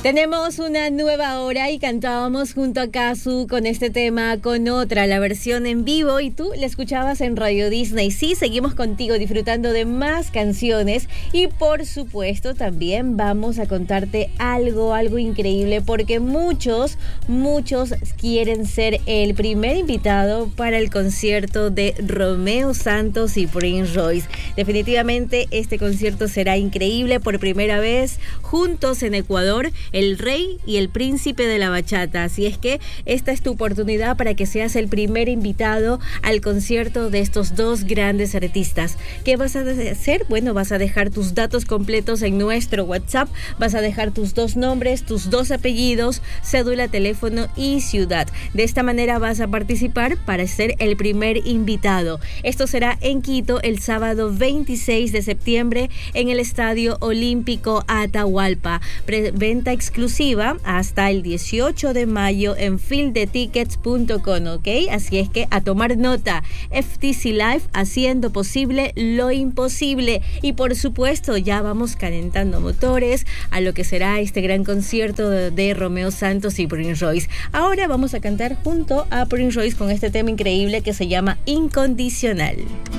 Tenemos una nueva hora y cantábamos junto a Kazu con este tema, con otra, la versión en vivo, y tú la escuchabas en Radio Disney. Sí, seguimos contigo disfrutando de más canciones y por supuesto también vamos a contarte algo increíble, porque muchos quieren ser el primer invitado para el concierto de Romeo Santos y Prince Royce. Definitivamente este concierto será increíble, por primera vez juntos en Ecuador, el rey y el príncipe de la bachata. Así es que esta es tu oportunidad para que seas el primer invitado al concierto de estos dos grandes artistas. ¿Qué vas a hacer? Bueno, vas a dejar tus datos completos en nuestro WhatsApp, vas a dejar tus dos nombres, tus dos apellidos, cédula, teléfono y ciudad. De esta manera vas a participar para ser el primer invitado. Esto será en Quito el sábado 26 de septiembre en el Estadio Olímpico Atahualpa. Venta exclusiva hasta el 18 de mayo en fieldetickets.com, ¿ok? Así es que a tomar nota, FTC Live haciendo posible lo imposible. Y por supuesto ya vamos calentando motores a lo que será este gran concierto de Romeo Santos y Prince Royce. Ahora vamos a cantar junto a Prince Royce con este tema increíble que se llama Incondicional.